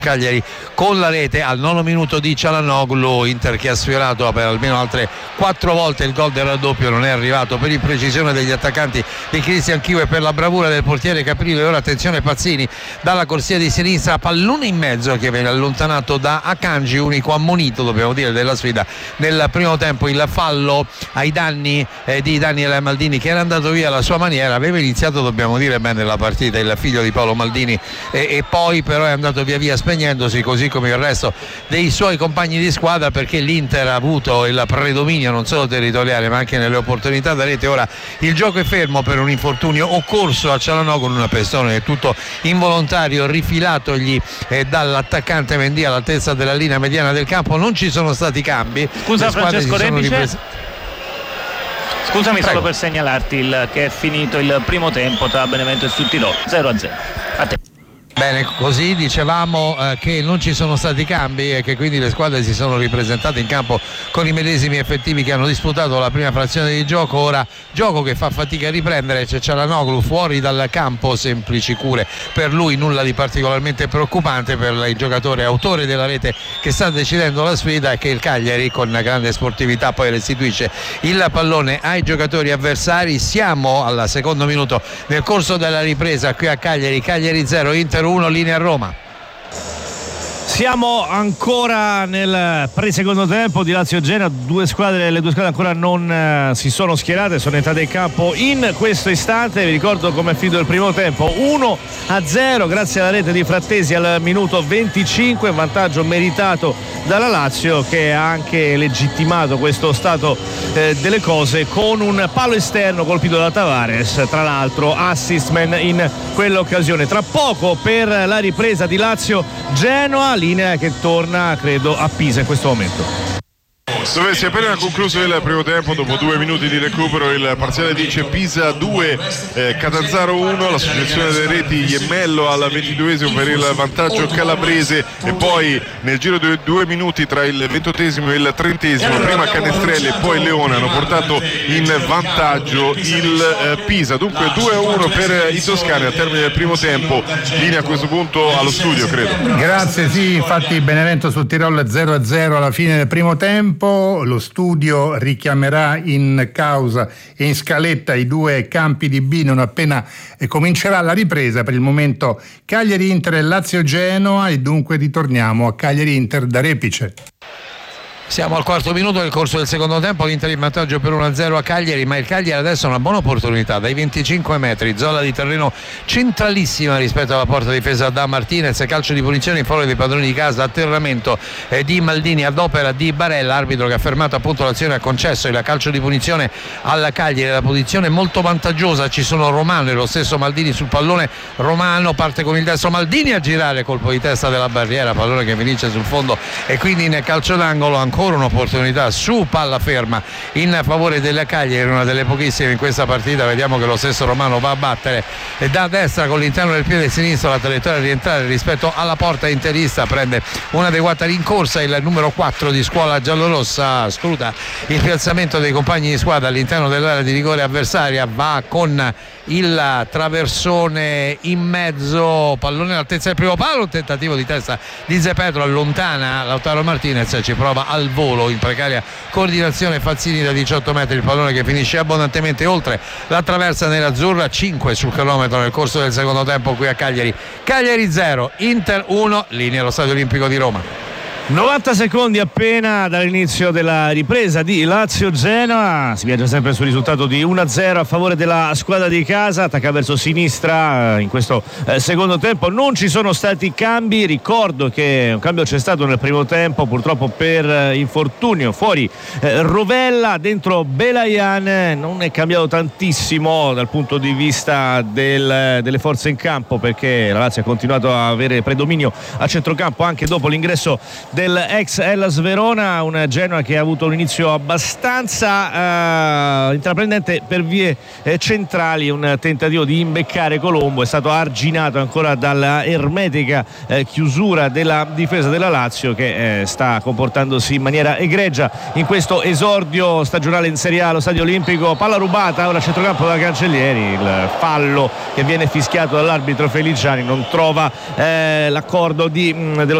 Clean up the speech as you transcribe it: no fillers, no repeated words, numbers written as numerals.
Cagliari con la rete al 9 minuto di Çalhanoğlu. Inter che ha sfiorato per almeno altre 4 volte il gol del raddoppio, non è arrivato per imprecisione degli attaccanti di Christian Chiu e per la bravura del portiere Caprile. Ora attenzione, Pazzini dalla corsia di sinistra, pallone in mezzo che viene allontanato da Akanji, unico ammonito dobbiamo dire della sfida nel primo tempo. Il fallo ai danni di Daniele Maldini, che era andato via alla sua maniera, aveva iniziato dobbiamo dire bene la partita, il figlio di Paolo Maldini, e poi però è andato via via spegnendosi, così come il resto dei suoi compagni di squadra, perché l'Inter ha avuto il predominio non solo territoriale ma anche nelle opportunità da rete. Ora il gioco è fermo per un infortunio occorso a Çalhanoğlu, con una pestone è tutto involontario rifilatogli dall'attaccante Mendy all'altezza della linea mediana del campo. Non ci sono stati cambi. Scusa Francesco Repice, scusami solo per segnalarti che è finito il primo tempo tra Benevento e Suttilò 0-0. A te. Bene, così dicevamo che non ci sono stati cambi e che quindi le squadre si sono ripresentate in campo con i medesimi effettivi che hanno disputato la prima frazione di gioco. Ora gioco che fa fatica a riprendere, c'è Çalhanoğlu fuori dal campo, semplici cure per lui, nulla di particolarmente preoccupante per il giocatore autore della rete che sta decidendo la sfida, e che il Cagliari con grande sportività poi restituisce il pallone ai giocatori avversari. Siamo al secondo minuto nel corso della ripresa qui a Cagliari 0 Inter 1, linea Roma. Siamo ancora nel pre-secondo tempo di Lazio-Genoa, le due squadre ancora non si sono schierate, sono entrate in campo in questo istante. Vi ricordo come è finito il primo tempo: 1-0 grazie alla rete di Frattesi al minuto 25, vantaggio meritato dalla Lazio, che ha anche legittimato questo stato delle cose con un palo esterno colpito da Tavares, tra l'altro assist man in quell'occasione. Tra poco per la ripresa di Lazio-Genoa, linea che torna credo a Pisa in questo momento. Dove si è appena concluso il primo tempo, dopo 2 minuti di recupero il parziale dice Pisa 2, Catanzaro 1, l'associazione delle reti Iemmello al 22esimo per il vantaggio calabrese, e poi nel giro di 2 minuti tra il 28esimo e il 30esimo prima Canestrelli e poi Leone hanno portato in vantaggio il Pisa. Dunque 2-1 per i toscani al termine del primo tempo. Linea a questo punto allo studio, credo. Grazie, sì, infatti Benevento sul Tirol 0-0 alla fine del primo tempo. Lo studio richiamerà in causa e in scaletta i 2 campi di B non appena comincerà la ripresa. Per il momento Cagliari-Inter e Lazio-Genoa, e dunque ritorniamo a Cagliari-Inter da Repice. Siamo al quarto minuto del corso del secondo tempo, l'Inter in vantaggio per 1-0 a Cagliari, ma il Cagliari adesso ha una buona opportunità dai 25 metri, zona di terreno centralissima rispetto alla porta difesa da Martinez, calcio di punizione in favore dei padroni di casa, atterramento di Maldini ad opera di Barella, arbitro che ha fermato appunto l'azione, ha concesso il calcio di punizione al Cagliari. La posizione molto vantaggiosa, ci sono Romano e lo stesso Maldini sul pallone. Romano parte con il destro, Maldini a girare, colpo di testa della barriera, pallone che finisce sul fondo e quindi in calcio d'angolo. Ancora un'opportunità su palla ferma in favore della Cagliari, una delle pochissime in questa partita. Vediamo che lo stesso Romano va a battere da destra con l'interno del piede sinistro la traiettoria a rientrare rispetto alla porta interista, prende un'adeguata rincorsa il numero 4 di scuola giallorossa, sfrutta il piazzamento dei compagni di squadra all'interno dell'area di rigore avversaria, va con il traversone in mezzo, pallone all'altezza del primo palo, un tentativo di testa di Zepetro, allontana Lautaro Martinez, ci prova al volo in precaria coordinazione Fazzini da 18 metri, il pallone che finisce abbondantemente oltre la traversa nerazzurra. 5 sul cronometro nel corso del secondo tempo qui a Cagliari. Cagliari 0, Inter 1, linea allo Stadio Olimpico di Roma. 90 secondi appena dall'inizio della ripresa di Lazio-Genoa, si viaggia sempre sul risultato di 1-0 a favore della squadra di casa. Attacca verso sinistra in questo secondo tempo, non ci sono stati cambi. Ricordo che un cambio c'è stato nel primo tempo, purtroppo per infortunio, fuori Rovella, dentro Belayan. Non è cambiato tantissimo dal punto di vista delle forze in campo, perché la Lazio ha continuato a avere predominio a centrocampo anche dopo l'ingresso del ex Hellas Verona, un Genoa che ha avuto un inizio abbastanza intraprendente per vie centrali, un tentativo di imbeccare Colombo è stato arginato ancora dalla ermetica chiusura della difesa della Lazio, che sta comportandosi in maniera egregia in questo esordio stagionale in Serie A allo Stadio Olimpico. Palla rubata ora a centrocampo da Cancellieri, il fallo che viene fischiato dall'arbitro Feliciani non trova l'accordo dello